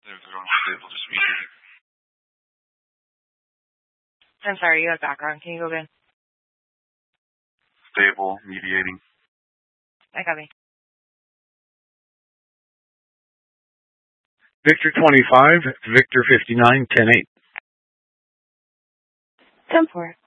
They're on stable just mediating. I'm sorry, you have background. Can you go again? Stable, mediating. I copy. Victor 25, Victor 59, 10-8. 10-4.